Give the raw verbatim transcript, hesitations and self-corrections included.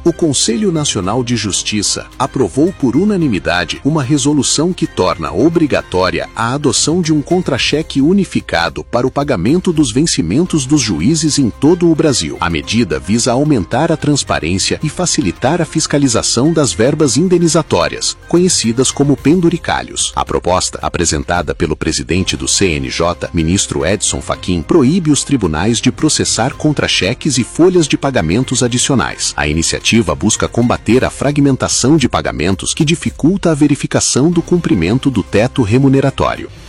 O Conselho Nacional de Justiça aprovou por unanimidade uma resolução que torna obrigatória a adoção de um contra-cheque unificado para o pagamento dos vencimentos dos juízes em todo o Brasil. A medida visa aumentar a transparência e facilitar a fiscalização das verbas indenizatórias, conhecidas como penduricalhos. A proposta, apresentada pelo presidente do C N J, ministro Edson Fachin, proíbe os tribunais de processar contra-cheques e folhas de pagamentos adicionais. A iniciativa busca combater a fragmentação de pagamentos que dificulta a verificação do cumprimento do teto remuneratório.